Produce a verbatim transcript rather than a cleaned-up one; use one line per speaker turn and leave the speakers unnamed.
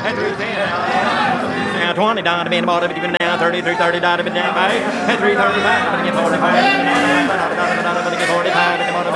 Now twenty down to be about it now thirty-three thirty down to be down by three thirty-five to get forty-five forty-five